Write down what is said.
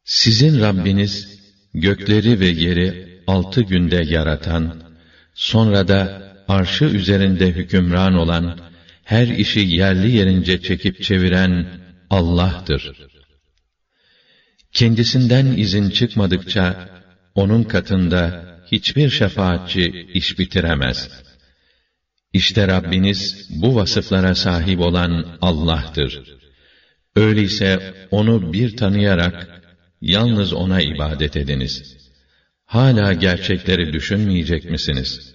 Sizin Rabbiniz, gökleri ve yeri 6 günde yaratan, sonra da arşı üzerinde hükümran olan, her işi yerli yerince çekip çeviren Allah'tır. Kendisinden izin çıkmadıkça, onun katında hiçbir şefaatçi iş bitiremez. İşte Rabbiniz bu vasıflara sahip olan Allah'tır. Öyleyse onu bir tanıyarak yalnız ona ibadet ediniz. Hala gerçekleri düşünmeyecek misiniz?